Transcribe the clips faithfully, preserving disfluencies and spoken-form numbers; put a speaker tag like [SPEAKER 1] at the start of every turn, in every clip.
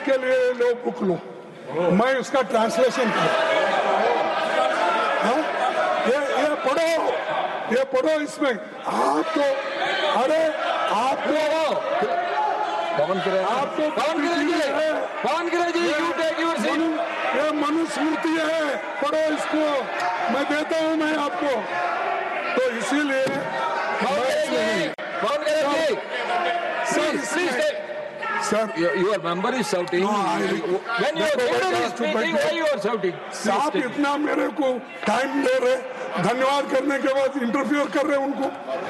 [SPEAKER 1] इसके लिए लो बुक लो, मैं उसका ट्रांसलेशन कर, हाँ? ये ये पढ़ो, ये पढ़ो, इसमें आप तो, अरे आप तो
[SPEAKER 2] पवन करे,
[SPEAKER 1] आप तो
[SPEAKER 2] पवन करे जी, पवन करे जी, यू टेक योर सीट।
[SPEAKER 1] ये मनुस्मृति है, पढ़ो इसको, मैं देता हूँ मैं आपको, तो इसीलिए
[SPEAKER 2] पवन करे जी, please please
[SPEAKER 1] sir,
[SPEAKER 2] your member is shouting.
[SPEAKER 1] No, I,
[SPEAKER 2] when your leader is speaking, why you are shouting?
[SPEAKER 1] आप इतना मेरे को टाइम दे रहे, धन्यवाद करने के बाद इंटरफियर कर रहे उनको।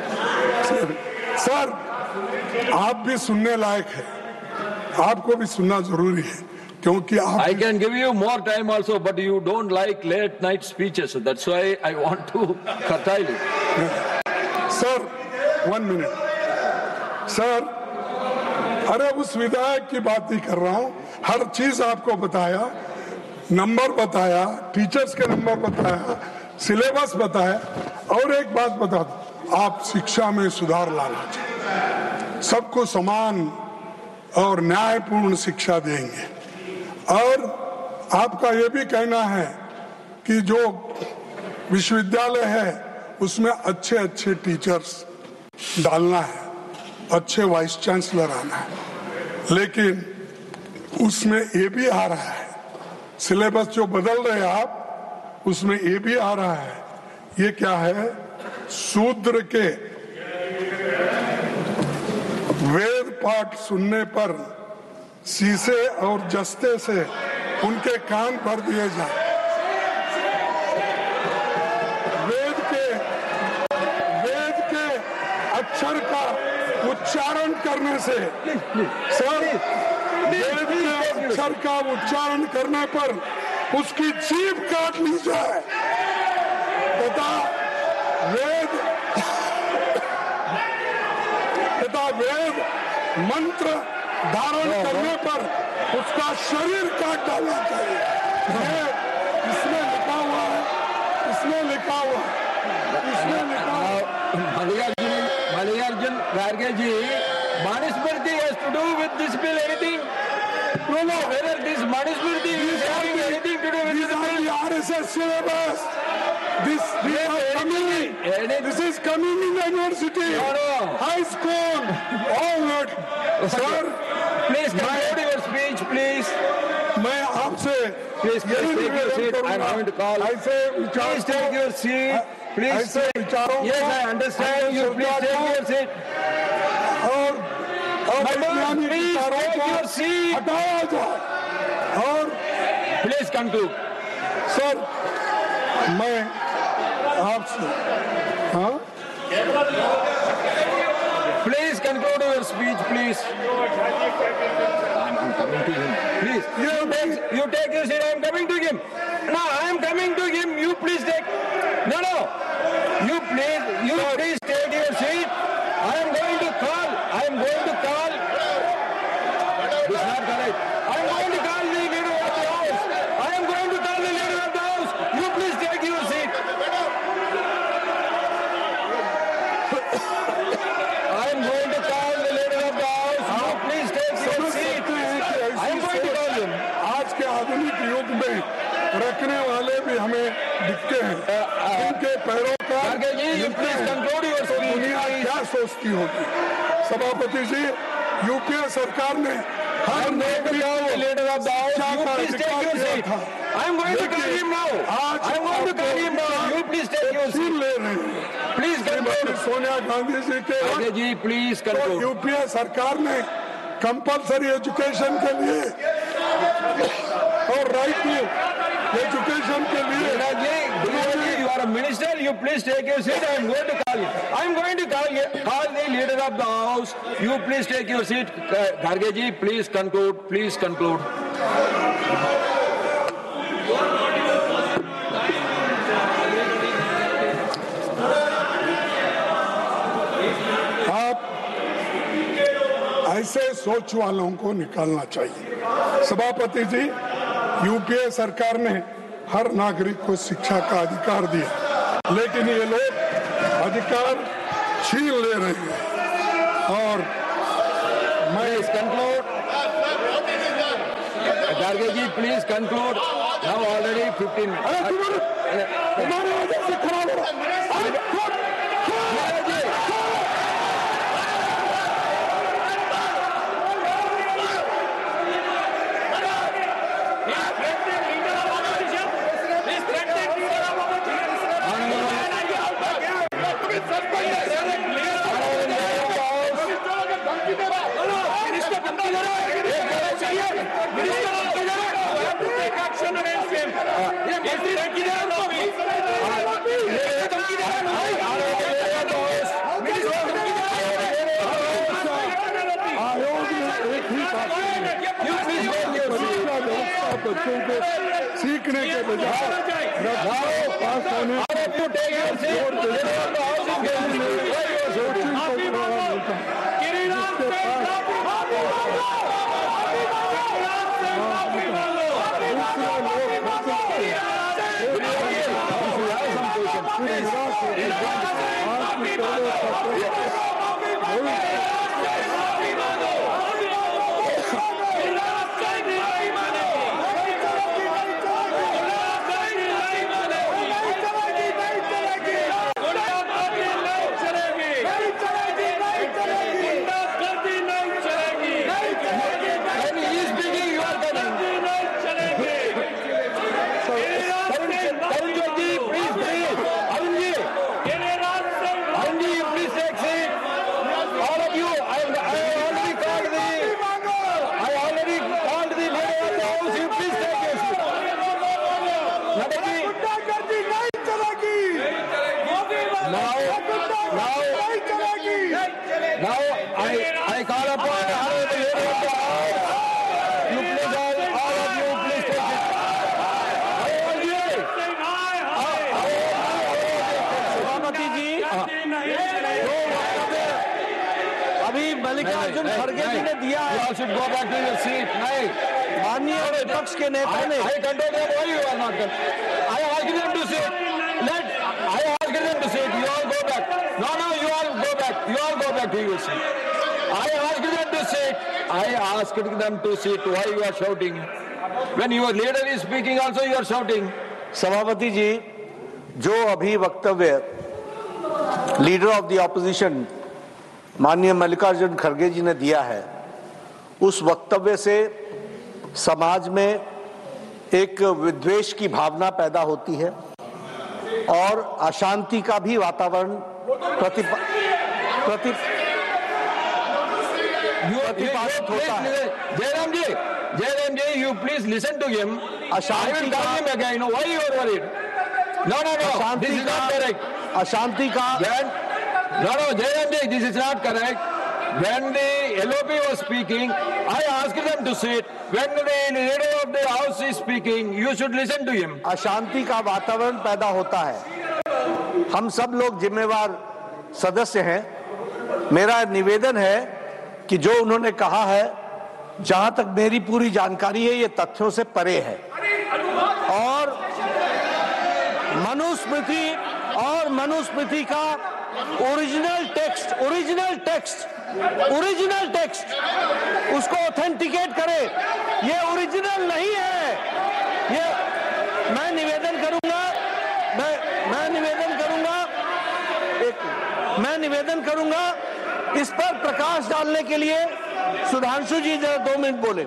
[SPEAKER 1] सर, आप भी सुनने लायक है, आपको भी सुनना जरूरी है, क्योंकि आप
[SPEAKER 2] I can give you more time also, but you don't like late night speeches, so that's why I want to curtail you.
[SPEAKER 1] Sir, one minute, sir, अरे उस विधायक की बात ही कर रहा हूँ, हर चीज आपको बताया, नंबर बताया, टीचर्स के नंबर बताया, सिलेबस बताया, और एक बात बता दो, आप शिक्षा में सुधार लाना चाहिए, सबको समान और न्यायपूर्ण शिक्षा देंगे, और आपका ये भी कहना है कि जो विश्वविद्यालय है उसमें अच्छे अच्छे टीचर्स डालना है, अच्छे वाइस चांसलर आना है, लेकिन उसमें ये भी आ रहा है, सिलेबस जो बदल रहे हैं आप, उसमें ये भी आ रहा है, ये क्या है, शूद्र के वेद पाठ सुनने पर शीशे और जस्ते से उनके कान भर दिए जाए, वेद के वेद के अक्षर का उच्चारण करने से, सर, वेद के अक्षर का उच्चारण करने पर उसकी जीभ काट ली जाए तथा वेद तथा वेद मंत्र धारण करने पर उसका शरीर काट डालना चाहिए। ये इसमें लिखा हुआ है, इसमें लिखा हुआ है, इसमें लिखा हुआ है।
[SPEAKER 2] Mallikarjun Kharge ji, Manusmriti has to do with this bill anything?
[SPEAKER 1] No, no.
[SPEAKER 2] Whether this Manusmriti is having anything to do with
[SPEAKER 1] These
[SPEAKER 2] this
[SPEAKER 1] are
[SPEAKER 2] bill?
[SPEAKER 1] the R S S syllabus. This, these are coming in. This is coming in the university.
[SPEAKER 2] No, no.
[SPEAKER 1] High school. All that. Sir,
[SPEAKER 2] please conclude your speech, please.
[SPEAKER 1] मैं आपसे
[SPEAKER 2] Please, please take your seat. I am going to call.
[SPEAKER 1] ऐसे
[SPEAKER 2] Please take your seat. Please.
[SPEAKER 1] ऐसे विचारों
[SPEAKER 2] Yes, I understand you. Please take your seat.
[SPEAKER 1] और और
[SPEAKER 2] Madam, please
[SPEAKER 1] विचारों
[SPEAKER 2] take
[SPEAKER 1] को
[SPEAKER 2] your seat.
[SPEAKER 1] हटाया जाए। और
[SPEAKER 2] Please conclude.
[SPEAKER 1] सर, मैं आपसे, हाँ,
[SPEAKER 2] Please conclude your speech, please. I'm coming to him. Please. You take, you take your seat. I'm coming to him. No, I'm coming to him. You please take. No, no. You please, you please take your seat. I am going to call. I am going to call. This is not correct. I am going to call the leader of the house. I am going to call the leader of the house. You please take your seat. I am going to call the leader of the house. You please take your seat. I am going to call him.
[SPEAKER 1] आज के आधुनिक युग में रखने वाले भी हमें दिखते हैं, इनके पैरों का
[SPEAKER 2] Kharge ji, you please conclude your speech.
[SPEAKER 1] दुनिया क्या सोचती होगी। सभापति जी, यूपीए सरकार ने
[SPEAKER 2] I am going to call the leader of the house. You please take your seat. I am going to call him now. I am going to call him now. You please take your
[SPEAKER 1] छीन
[SPEAKER 2] seat.
[SPEAKER 1] ले रहे हैं।
[SPEAKER 2] Please conclude.
[SPEAKER 1] Sonia Gandhi ji के
[SPEAKER 2] Kharge ji, please
[SPEAKER 1] तो
[SPEAKER 2] conclude.
[SPEAKER 1] UPA सरकार ने compulsory education के लिए और राइट टू एजुकेशन के लिए,
[SPEAKER 2] Kharge ji, Kharge ji, you are a minister. You please take your seat. I am going to call him. I am going to call call the leader of the house. You please take your seat. Kharge ji, please conclude. Please conclude.
[SPEAKER 1] आप ऐसे सोच वालों को निकालना चाहिए। सभापति जी, UPA सरकार ने हर नागरिक को शिक्षा का अधिकार दिया, लेकिन ये लोग अधिकार छीन ले रहे हैं। और मैं
[SPEAKER 2] Please conclude. Kharge ji, please conclude. Now already fifteen minutes.
[SPEAKER 1] अरे तुम्हारे तुम्हारे वजह से खराब हो रहा है। अरे छोड़, बच्चों को सीखने के बजाय पास होने
[SPEAKER 3] मल्लिकार्जुन खड़गे जी ने दिया है।
[SPEAKER 2] You should go back to your seat. नहीं,
[SPEAKER 3] माननीय विपक्ष के नेता ने
[SPEAKER 2] I control them. Why you are not? I asked them to sit. Let I asked them to sit. You all go back. No, no, you all go back. You all go back to your seat. I asked them to sit. I asked them to sit. Why you are shouting? When your leader is speaking, also you are shouting.
[SPEAKER 3] सभापति जी, जो अभी वक्तव्य leader of the opposition माननीय मल्लिकार्जुन खड़गे जी ने दिया है, उस वक्तव्य से समाज में एक विद्वेष की भावना पैदा होती है और अशांति का भी वातावरण प्रति प्रति प्रतिपादित होता है।
[SPEAKER 2] जयराम जी, जयराम जी, you please listen to him.
[SPEAKER 3] अशांति का
[SPEAKER 2] again. Why you are worried? No, no, no. This is not correct.
[SPEAKER 3] अशांति का
[SPEAKER 2] No, no, Jayram ji, this is not correct. When the L O P was speaking, I asked them to sit. When the leader of the house is speaking, you should listen to him.
[SPEAKER 3] अशांति का वातावरण पैदा होता है। हम सब लोग जिम्मेवार सदस्य हैं। मेरा निवेदन है कि जो उन्होंने कहा है, जहां तक मेरी पूरी जानकारी है, ये तथ्यों से परे है और मनुस्मृति और मनुस्मृति का original text original text original text उसको ऑथेंटिकेट करे। ये ओरिजिनल नहीं है। ये मैं निवेदन करूंगा मैं मैं निवेदन करूंगा एक मैं निवेदन करूंगा इस पर प्रकाश डालने के लिए सुधांशु जी जरा दो मिनट बोले।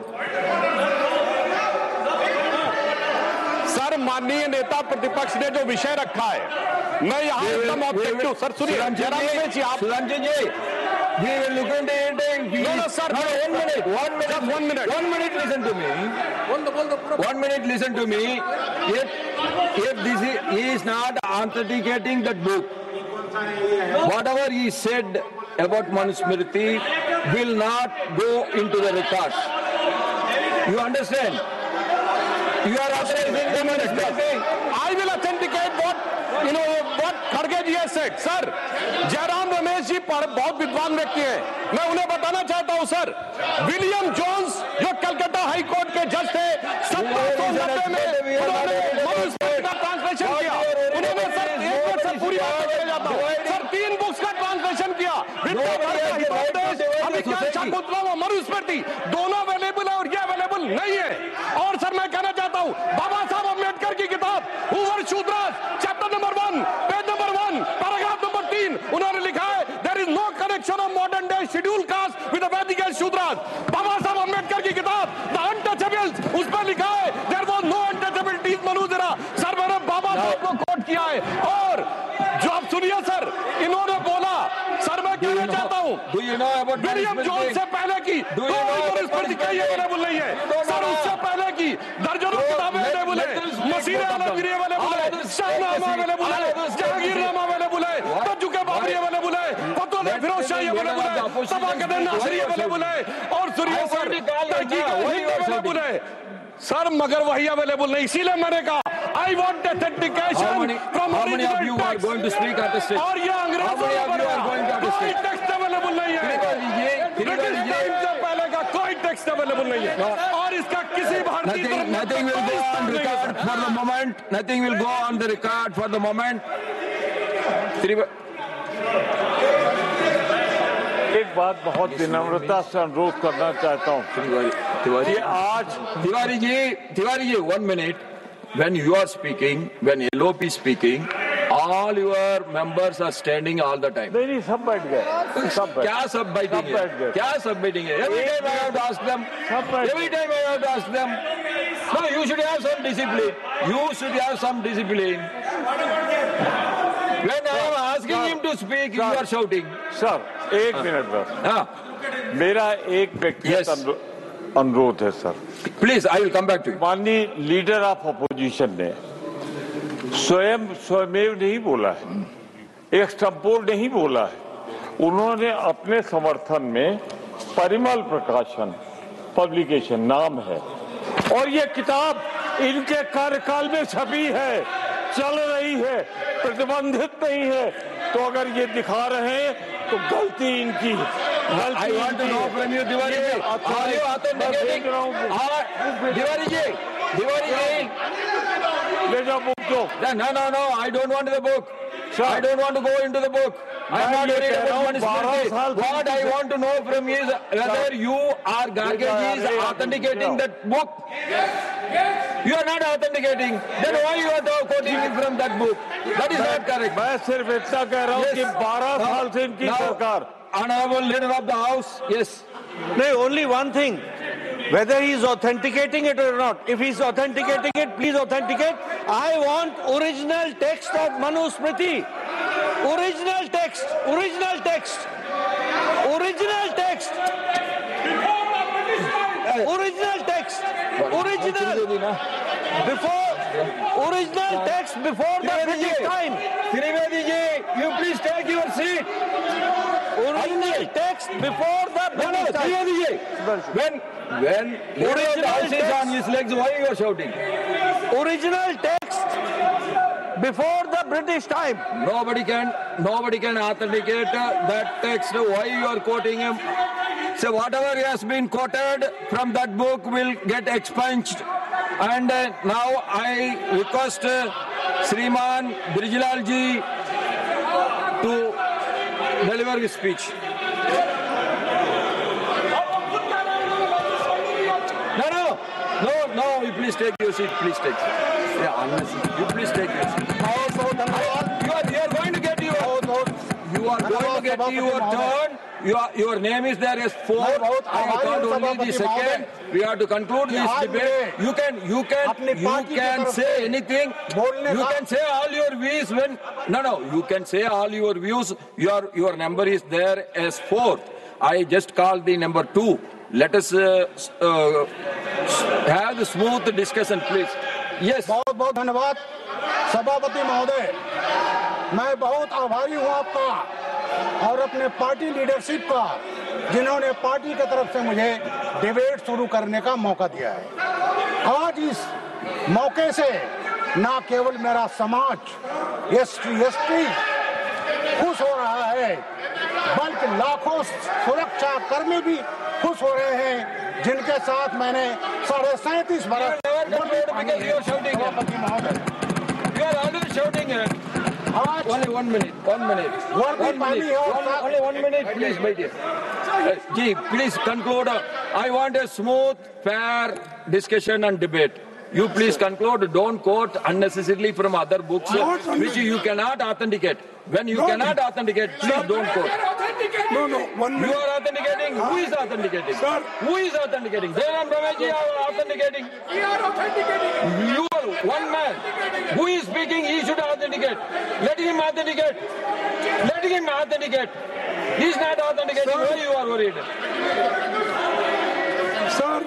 [SPEAKER 4] सर, माननीय नेता प्रतिपक्ष ने जो विषय रखा है, मैं यहाँ एकदम ऑब्जेक्टिव। सर सुनिए, जयराम रमेश जी, आप
[SPEAKER 2] सुधांशु जी, we will look into it.
[SPEAKER 4] No, no, sir.
[SPEAKER 2] No, one minute, one minute,
[SPEAKER 4] one minute,
[SPEAKER 2] one minute. Listen to me. One minute. Listen to me. If if this is, he is not authenticating that book, whatever he said about Manusmriti will not go into the records. You understand? You are authorizing the Manusmriti.
[SPEAKER 4] I will authenticate what you know what खड़गे जी has said. Sir, Jairam Ramesh ji पर बहुत विद्वान व्यक्ति हैं। मैं उन्हें बताना चाहता हूं सर, विलियम जोन्स जो कलकत्ता हाई कोर्ट के जज थे, सत्रह सौ नब्बे में उन्होंने मनुस्मृति का ट्रांसलेशन किया। उन्होंने सर एक वर्ष से पूरी बात चले जाता हूं सर, तीन बुक्स का ट्रांसलेशन किया। विद्या भारत, अभिज्ञान शाकुंतलम और मनुस्मृति दोनों अवेलेबल है और ये अवेलेबल नहीं है। और सर मैं कहना चाहता हूं, बाबा साहब अम्बेडकर की किताब हू वर Shudras, chapter number one, page number one, paragraph number तीन, उन्होंने लिखा है there is no connection of modern day schedule caste with the वैदिक एंड शूद्रास। बाबा साहब अम्बेडकर की किताब द अनटचेबल्स, उस पर लिखा है देयर वाज नो अनटचेबिलिटीज मनुजरा। सर मैंने बाबा साहब को कोट किया है। और जो आप सुनिए सर, इन्होंने बोला, सर मैं कहना चाहता हूं, विलियम जोन्स से पहले की अवेलेबल नहीं है सर, उससे पहले की दर्जनों किताबें अवेलेबल है, मसीह आलमगीर अवेलेबल है, शाहनामा अवेलेबल है, जहांगीरनामा अवेलेबल है, तजुक बाबरी अवेलेबल है, फतवा फिरोज शाही अवेलेबल है, तबाकत नासिरी अवेलेबल है, और सुनिए सर तहकीक अवेलेबल है सर, मगर वही अवेलेबल नहीं। इसीलिए मैंने कहा I want authentication from original text, और ये अंग्रेजों ने बनाया, कोई टेक्स्ट अवेलेबल नहीं है, ब्रिटिश टाइम से पहले का कोई टेक्स्ट अवेलेबल नहीं है, और इसका किसी भारतीय
[SPEAKER 2] Nothing, nothing will go on record for the moment. Nothing will go on the record for the moment.
[SPEAKER 5] एक बात बहुत विनम्रता से अनुरोध करना चाहता हूँ,
[SPEAKER 2] तिवारी
[SPEAKER 5] ये आज
[SPEAKER 2] Tiwari ji Tiwari ji one minute. When you are speaking, when L O P is speaking, all your members are standing all the time.
[SPEAKER 5] नहीं नहीं सब बैठ गए, सब बैठ
[SPEAKER 2] क्या सब बैठेंगे?
[SPEAKER 5] बैठ गए।
[SPEAKER 2] क्या सब बैठेंगे? Every time I have to ask them.
[SPEAKER 5] सब बैठ
[SPEAKER 2] Every time I have to ask them. No, you should have some discipline. You should have some discipline. When I am asking him to speak, you are shouting.
[SPEAKER 5] Sir एक minute बस,
[SPEAKER 2] हाँ,
[SPEAKER 5] मेरा एक व्यक्तिगत
[SPEAKER 2] Yes.
[SPEAKER 5] अनुरो- अनुरोध है sir.
[SPEAKER 2] please, I will come back to you.
[SPEAKER 5] माननीय leader of opposition ने स्वयं स्वयं नहीं बोला है, एक्सटेम्पोर नहीं बोला है, उन्होंने अपने समर्थन में परिमल प्रकाशन पब्लिकेशन नाम है, और ये किताब इनके कार्यकाल में छपी है, चल रही है, प्रतिबंधित नहीं है। तो अगर ये दिखा रहे हैं तो गलती इनकी है।
[SPEAKER 2] I want to know from you, Tiwari ji, are you authenticating? Are- Tiwari ji, Tiwari ji,
[SPEAKER 5] ले जाओ बुक दो।
[SPEAKER 2] no, no, no, I don't want the book. I don't want to go into the book. I am
[SPEAKER 5] मैं
[SPEAKER 2] not
[SPEAKER 5] ये
[SPEAKER 2] worried
[SPEAKER 5] कह रहा
[SPEAKER 2] about
[SPEAKER 5] हूँ, बारह
[SPEAKER 2] municipality.
[SPEAKER 5] साल से
[SPEAKER 2] What I want to know from you is whether you or Garge is authenticating that book. You are not authenticating. Then why you are quoting from that book? That is not correct.
[SPEAKER 5] मैं सिर्फ इतना कह रहा हूँ
[SPEAKER 2] Yes.
[SPEAKER 5] कि बारह साल से इनकी
[SPEAKER 2] Now,
[SPEAKER 5] सरकार।
[SPEAKER 2] Honorable Leader of the House, yes.
[SPEAKER 3] No, only one thing. Whether he is authenticating it or not. If he is authenticating it, please authenticate. I want original text of Manusmriti. Original text. Original text. Original text. Original text. Original. Before. Original text before the British time.
[SPEAKER 2] Trivedi ji, you please take your seat.
[SPEAKER 3] Original text before the
[SPEAKER 2] No, no,
[SPEAKER 3] British time.
[SPEAKER 2] Trivedi ji. When, when Leader of the House is on his legs, why you are shouting?
[SPEAKER 3] Original text before the British time.
[SPEAKER 2] Nobody can, nobody can authenticate uh, that text. Why you are quoting him? So whatever has been quoted from that book will get expunged. And uh, now I request uh, Sriman Brijlal ji to deliver his speech. No, no, no, no, you please take your seat, please take. Yeah, honestly, you please take your seat. You are, you are going to get your, you are going to get your turn. Your, your name is there as four. I thought only the second. We have to conclude this debate. You can, you can, you can say anything. You can say all your views when, no, no, you can say all your views. Your, your number is there as four. I just called the number two. Let us uh, uh, have the smooth discussion, please. Yes.
[SPEAKER 6] बहुत बहुत धन्यवाद सभापति महोदय, मैं बहुत आभारी हूँ आपका और अपने पार्टी लीडरशिप का, जिन्होंने पार्टी की तरफ से मुझे डिबेट शुरू करने का मौका दिया है। आज इस मौके से न केवल मेरा समाज एसटी एसटी खुश हो रहा है, बल्कि लाखों सुरक्षा कर्मी भी खुश हो रहे हैं, जिनके साथ मैंने साढ़े सैंतीस बरस सभापति महोदय
[SPEAKER 2] You are always shouting it.
[SPEAKER 6] आज
[SPEAKER 2] Only one minute, one minute.
[SPEAKER 6] वर्दी
[SPEAKER 2] One
[SPEAKER 6] पानी
[SPEAKER 2] minute.
[SPEAKER 6] है और
[SPEAKER 2] One, only one minute, please, my dear. Uh, Ji, please conclude. uh, I want a smooth, fair discussion and debate. You please conclude. Don't quote unnecessarily from other books
[SPEAKER 1] Not
[SPEAKER 2] which you cannot authenticate. When you
[SPEAKER 1] No.
[SPEAKER 2] cannot authenticate, please don't quote.
[SPEAKER 1] No, no, one
[SPEAKER 2] You
[SPEAKER 1] minute.
[SPEAKER 2] are authenticating. Who is authenticating?
[SPEAKER 1] Sir.
[SPEAKER 2] Who is authenticating? Jairam Ramesh are authenticating.
[SPEAKER 7] We are authenticating.
[SPEAKER 2] You are one man. Who is speaking? He should authenticate. Let him authenticate. Let him authenticate. He is not authenticating.
[SPEAKER 1] Sir.
[SPEAKER 2] Why you are worried?
[SPEAKER 1] Sir,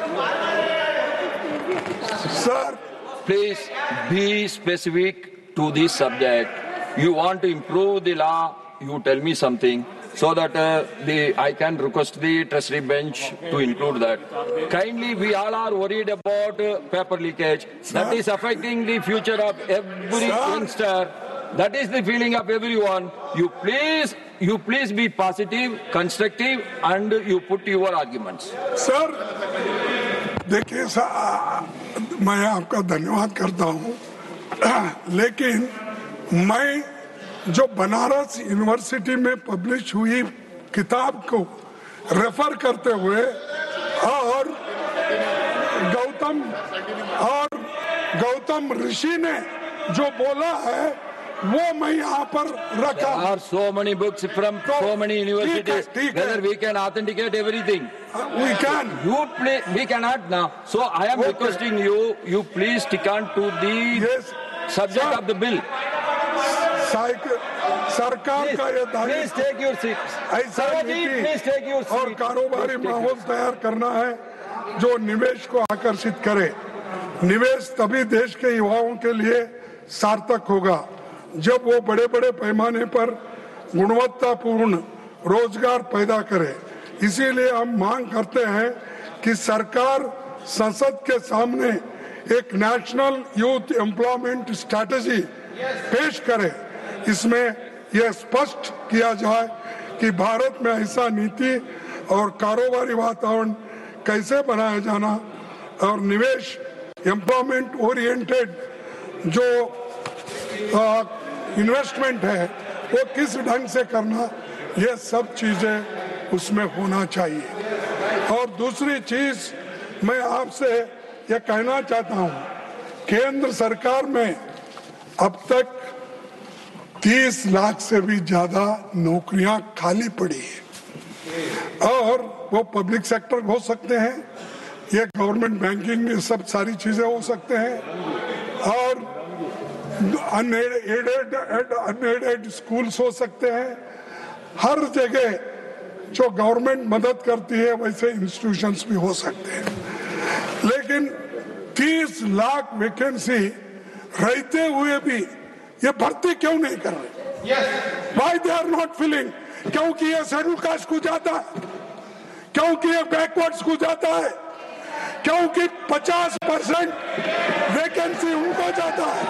[SPEAKER 1] sir,
[SPEAKER 2] Please be specific to this subject. You want to improve the law, you tell me something so that uh, the I can request the treasury bench to include that. Kindly, we all are worried about uh, paper leakage. That is affecting the future of every
[SPEAKER 1] Sir.
[SPEAKER 2] youngster. That is the feeling of everyone. You please, you please be positive, constructive, and you put your arguments.
[SPEAKER 1] Sir देखिए सा- मैं आपका धन्यवाद करता हूँ, लेकिन मैं जो बनारस यूनिवर्सिटी में पब्लिश हुई किताब को रेफर करते हुए और गौतम और गौतम ऋषि ने जो बोला है वो मैं यहाँ पर रखा.
[SPEAKER 2] There are so many books from so many universities.
[SPEAKER 1] ठीक है, ठीक है.
[SPEAKER 2] Whether we can authenticate everything.
[SPEAKER 1] We can.
[SPEAKER 2] You play, we cannot now. So I am
[SPEAKER 1] Okay.
[SPEAKER 2] requesting you, you please stick on to the
[SPEAKER 1] Yes.
[SPEAKER 2] subject
[SPEAKER 1] Sir.
[SPEAKER 2] of the bill.
[SPEAKER 1] साइक- सरकार
[SPEAKER 2] Please,
[SPEAKER 1] का ये
[SPEAKER 2] please
[SPEAKER 1] दायित्व
[SPEAKER 2] take your seat.
[SPEAKER 1] ऐसा
[SPEAKER 2] Sarvaji, please take your
[SPEAKER 1] नीति
[SPEAKER 2] seat.
[SPEAKER 1] और कारोबारी
[SPEAKER 2] Please take
[SPEAKER 1] माहौल तैयार करना है जो निवेश को आकर्षित करे. निवेश तभी देश के युवाओं के लिए सार्थक होगा जब वो बड़े बड़े पैमाने पर गुणवत्तापूर्ण रोजगार पैदा करे. इसीलिए हम मांग करते हैं कि सरकार संसद के सामने एक नेशनल यूथ एम्प्लॉयमेंट स्ट्रैटेजी पेश करे. इसमें यह स्पष्ट किया जाए कि भारत में ऐसा नीति और कारोबारी वातावरण कैसे बनाया जाना और निवेश एम्प्लॉयमेंट ओरिएंटेड जो इन्वेस्टमेंट है वो किस ढंग से करना, ये सब चीजें उसमें होना चाहिए. और दूसरी चीज मैं आपसे ये कहना चाहता हूँ, केंद्र सरकार में अब तक तीस लाख से भी ज्यादा नौकरियां खाली पड़ी है और वो पब्लिक सेक्टर हो सकते हैं, ये गवर्नमेंट बैंकिंग ये सब सारी चीजें हो सकते हैं और अनएडेड अनएडेड स्कूल्स हो सकते हैं. हर जगह जो गवर्नमेंट मदद करती है वैसे इंस्टीट्यूशंस भी हो सकते हैं. लेकिन तीस लाख वैकेंसी रहते हुए भी ये भर्ती क्यों नहीं कर रहे? Why they are not filling? क्योंकि ये शेड्यूल कास्ट को जाता है, क्योंकि ये बैकवर्ड्स को जाता है, क्योंकि पचास परसेंट वैकेंसी उनको जाता है.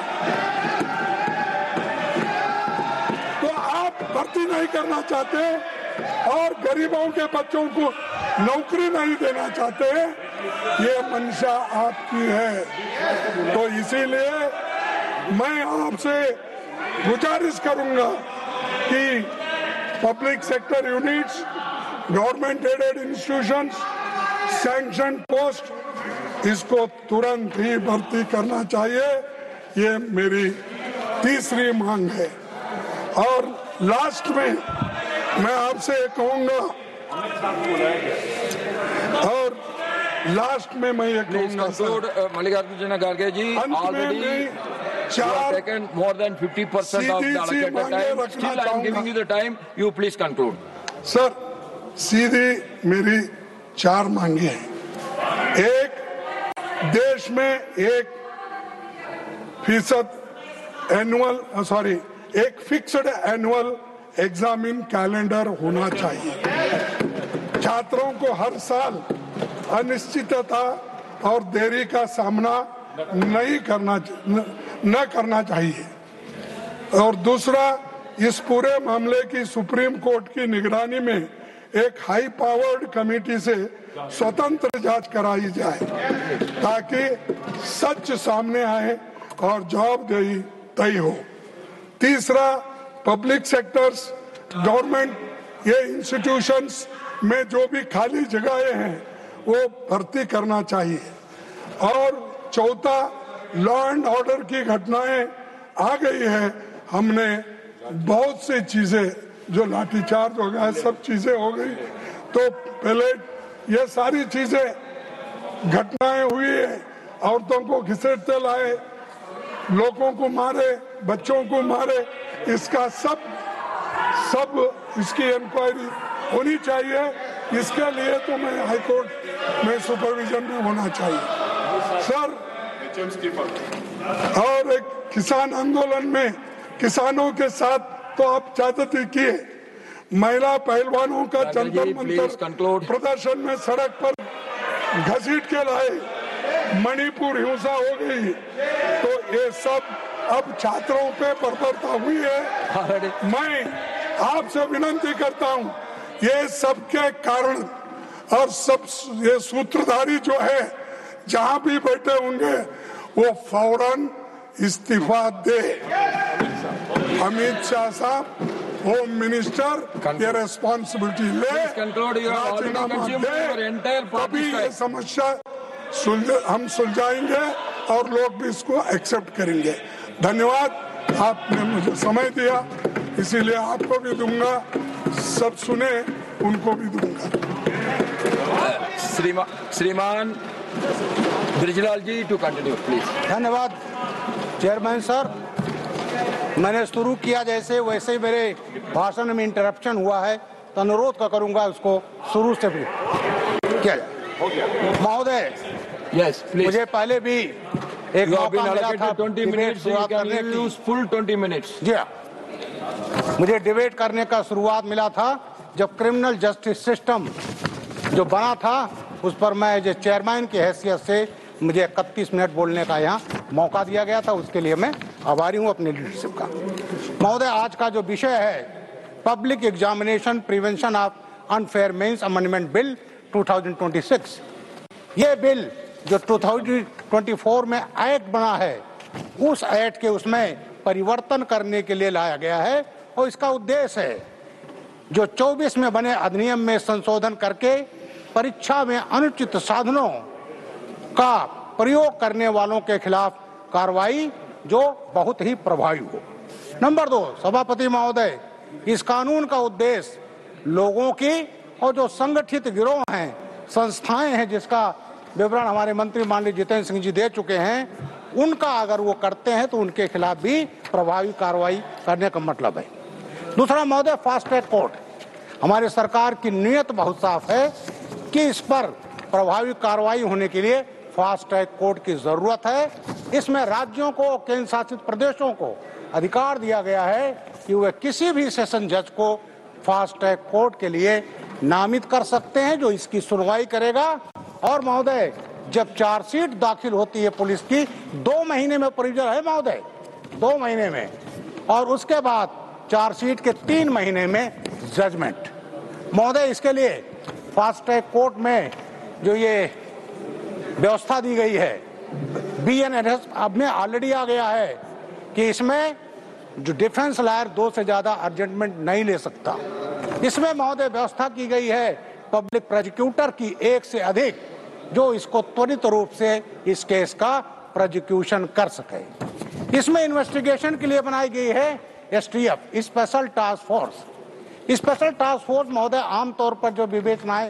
[SPEAKER 1] तो आप भर्ती नहीं करना चाहते और गरीबों के बच्चों को नौकरी नहीं देना चाहते, ये मंशा आपकी है. तो इसीलिए मैं आपसे गुजारिश करूंगा कि public sector units, government aided institutions, sanction post, इसको तुरंत ही भर्ती करना चाहिए. ये मेरी तीसरी मांग है. और लास्ट में मैं आपसे कहूंगा और लास्ट में मैं ये
[SPEAKER 2] Please
[SPEAKER 1] कहूंगा
[SPEAKER 2] conclude, uh, Mallikarjuna Kharge ji.
[SPEAKER 1] अंत में
[SPEAKER 2] Already
[SPEAKER 1] मैं
[SPEAKER 2] you have
[SPEAKER 1] चार
[SPEAKER 2] taken more than fifty percent of the
[SPEAKER 1] Sidhi C
[SPEAKER 2] allocated
[SPEAKER 1] मांगे
[SPEAKER 2] time.
[SPEAKER 1] रखना
[SPEAKER 2] Still I am
[SPEAKER 1] चाहूंगा.
[SPEAKER 2] giving you the time. You please conclude.
[SPEAKER 1] Sir सीधी मेरी चार मांगे हैं. एक, देश में एक फीसद एनुअल सॉरी एक फिक्स्ड एनुअल एग्जामिन कैलेंडर होना चाहिए. छात्रों को हर साल अनिश्चितता और देरी का सामना नहीं करना न, न करना चाहिए. और दूसरा, इस पूरे मामले की सुप्रीम कोर्ट की निगरानी में एक हाई पावर्ड कमेटी से स्वतंत्र जांच कराई जाए ताकि सच सामने आए और जवाबदेही तय हो. तीसरा, पब्लिक सेक्टर्स, गवर्नमेंट ये इंस्टीट्यूशंस में जो भी खाली जगहें हैं वो भर्ती करना चाहिए। और चौथा, लॉ एंड ऑर्डर की घटनाएं आ गई है, हमने बहुत सी चीजें जो लाठीचार्ज हो गया, सब चीजें हो गई, तो पहले ये सारी चीजें घटनाएं हुई है, औरतों को घसीटते लाए, लोगों को मारे, बच्चों को मारे, इसका सब सब इसकी इंक्वायरी होनी चाहिए। इसके लिए तो मैं हाईकोर्ट में सुपरविजन भी होना चाहिए सर। और एक किसान आंदोलन में किसानों के साथ तो आप ज्यादती किए, महिला पहलवानों का जंतर मंतर प्रदर्शन में सड़क पर घसीट के लाए, मणिपुर हिंसा हो गई, तो ये सब अब छात्रों पे बर्बरता हुई है। मैं आपसे विनती करता हूं, ये सबके कारण और सब ये सूत्रधारी जो है जहां भी बैठे होंगे वो फौरन इस्तीफा दे। अमित शाह साहब, होम मिनिस्टर, ये रेस्पॉन्सिबिलिटी ले, राजीनामा दे, तभी ये समस्या सुलझ हम सुलझाएंगे और लोग भी इसको एक्सेप्ट करेंगे। धन्यवाद, आपने मुझे समय दिया, इसीलिए आपको भी दूंगा, सब सुने उनको भी दूंगा।
[SPEAKER 2] श्रीमा, श्रीमान ब्रिजलाल जी टू कंटिन्यू प्लीज।
[SPEAKER 6] धन्यवाद चेयरमैन सर। मैंने शुरू किया जैसे वैसे ही मेरे भाषण में इंटरप्शन हुआ है, तो अनुरोध का करूंगा उसको शुरू से भी किया जाए। महोदय,
[SPEAKER 2] यस प्लीज।
[SPEAKER 6] मुझे पहले भी एक मौका मिला था
[SPEAKER 2] ट्वेंटी मिनट्स करने की, फुल ट्वेंटी मिनट्स।
[SPEAKER 6] जी हाँ, मुझे डिबेट करने का शुरुआत मिला था जब क्रिमिनल जस्टिस सिस्टम जो बना था, उस पर मैं जो चेयरमैन की हैसियत से मुझे इकतीस मिनट बोलने का यहाँ मौका दिया गया था, उसके लिए मैं आभारी हूँ अपनी लीडरशिप का। महोदय, आज का जो विषय है public examination prevention of unfair means amendment bill दो हज़ार छब्बीस, ये बिल जो दो हज़ार चौबीस में एक्ट बना है, उस एक्ट के उसमें परिवर्तन करने के लिए लाया गया है, और इसका उद्देश्य है जो चौबीस में बने अधिनियम में संशोधन करके परीक्षा में अनुचित साधनों का प्रयोग करने वालों के खिलाफ कार्रवाई जो बहुत ही प्रभावी हो। नंबर दो, सभापति महोदय, इस कानून का उद्देश्य लोगों की और जो संगठित गिरोह हैं, संस्थाएं हैं, जिसका विवरण हमारे मंत्री माननीय जितेंद्र सिंह जी दे चुके हैं, उनका अगर वो करते हैं तो उनके खिलाफ भी प्रभावी कार्रवाई करने का मतलब है। दूसरा महोदय, फास्ट ट्रैक कोर्ट, हमारी सरकार की नीयत बहुत साफ है कि इस पर प्रभावी कार्रवाई होने के लिए फास्ट ट्रैक कोर्ट की जरूरत है। इसमें राज्यों को, केंद्र शासित प्रदेशों को अधिकार दिया गया है कि वे किसी भी सेशन जज को फास्ट ट्रैक कोर्ट के लिए नामित कर सकते हैं, जो इसकी सुनवाई करेगा। और महोदय, जब चार्जशीट दाखिल होती है पुलिस की, दो महीने में प्रोसीजर है महोदय, दो महीने में, और उसके बाद चार्जशीट के तीन महीने में जजमेंट। महोदय, इसके लिए फास्ट ट्रैक कोर्ट में जो ये व्यवस्था दी गई है, बी एन एन एस अब में ऑलरेडी आ गया है कि इसमें जो डिफेंस लॉयर दो से ज्यादा अर्जेंटमेंट नहीं ले सकता। इसमें महोदय व्यवस्था की गई है पब्लिक प्रोसिक्यूटर की एक से अधिक, जो इसको त्वरित रूप से इस केस का प्रोसिक्यूशन कर सके। इसमें इन्वेस्टिगेशन के लिए बनाई गई है S T F, special task force. Special task force महोदय आमतौर पर जो विवेचनाएं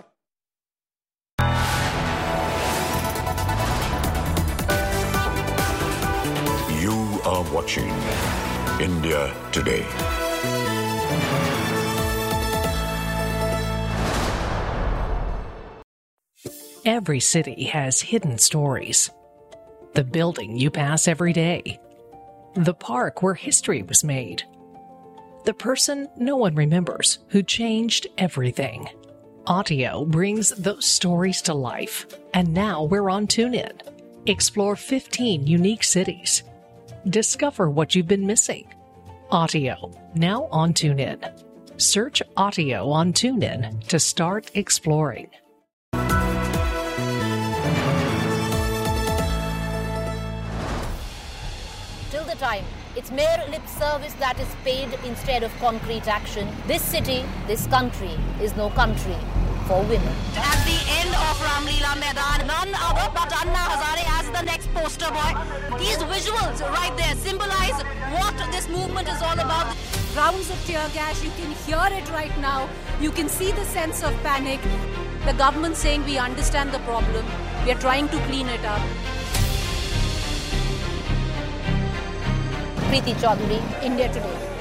[SPEAKER 8] You are watching India Today.
[SPEAKER 9] Every city has hidden stories. The building you pass every day. The park where history was made. The person no one remembers who changed everything. Audio brings those stories to life. And now we're on TuneIn. Explore fifteen unique cities. Discover what you've been missing. Audio, now on TuneIn. Search Audio on TuneIn to start exploring.
[SPEAKER 10] Till the time, it's mere lip service that is paid instead of concrete action. This city, this country, is no country. for women.
[SPEAKER 11] At the end of Ramleela Maidan, none other but Anna Hazare as the next poster boy. These visuals right there symbolize what this movement is all about.
[SPEAKER 12] Rounds of tear gas, you can hear it right now. You can see the sense of panic. The government saying we understand the problem. We are trying to clean it up.
[SPEAKER 10] Preeti Chaudhary, India Today.